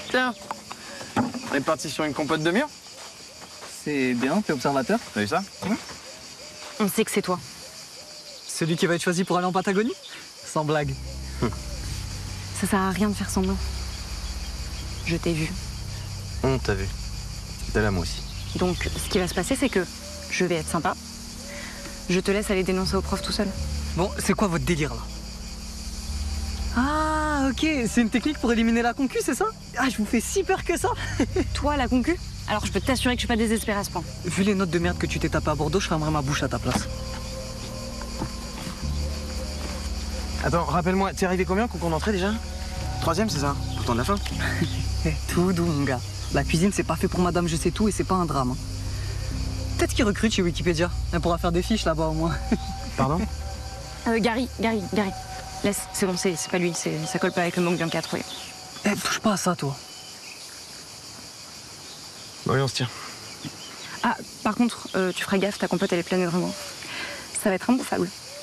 Tiens, on est parti sur une compote de murs. C'est bien, t'es observateur. T'as vu ça? On sait que c'est toi. Celui qui va être choisi pour aller en Patagonie? Sans blague. Ça sert à rien de faire semblant. Je t'ai vu. On t'a vu. T'es là, moi aussi. Donc, ce qui va se passer, c'est que je vais être sympa. Je te laisse aller dénoncer au prof tout seul. Bon, c'est quoi votre délire, là? Ah, ok, c'est une technique pour éliminer la concu, c'est ça? Ah, je vous fais si peur que ça. Toi, la concu? Alors, je peux t'assurer que je suis pas désespérée à ce point. Vu les notes de merde que tu t'es tapé à Bordeaux, je fermerai ma bouche à ta place. Attends, rappelle-moi, t'es arrivé combien qu'on entrait déjà? Troisième, c'est ça? Tout le temps de la fin? Tout doux, mon gars. La cuisine, c'est pas fait pour madame je sais tout et c'est pas un drame. Peut-être qu'il recrute chez Wikipédia. Elle pourra faire des fiches là-bas au moins. Pardon? Gary. Laisse, c'est bon, c'est pas lui, ça colle pas avec le mot que Bianca a trouvé. Eh, touche pas à ça, toi. Bon, allez, on se tire. Ah, par contre, tu feras gaffe, ta compote, elle est pleine de ruban. Ça va être imbouffable.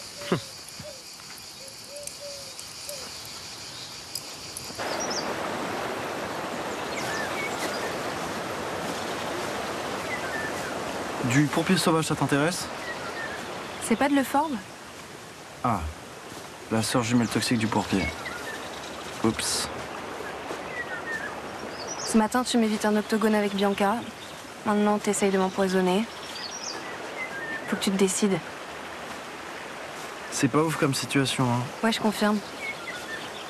Du pompier sauvage, ça t'intéresse? C'est pas de Lefort? Ah, la sœur jumelle toxique du portier. Oups. Ce matin, tu m'évites un octogone avec Bianca. Maintenant, t'essayes de m'empoisonner. Faut que tu te décides. C'est pas ouf comme situation, hein. Ouais, je confirme.